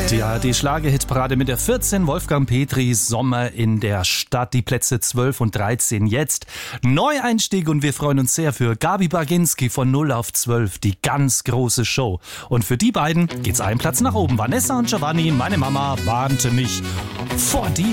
Ja, die Schlager-Hitparade mit der 14, Wolfgang Petri, Sommer in der Stadt, die Plätze 12 und 13 jetzt. Neueinstieg und wir freuen uns sehr für Gabi Baginski von 0 auf 12, die ganz große Show. Und für die beiden geht's einen Platz nach oben. Vanessa und Giovanni, meine Mama warnte mich vor dir.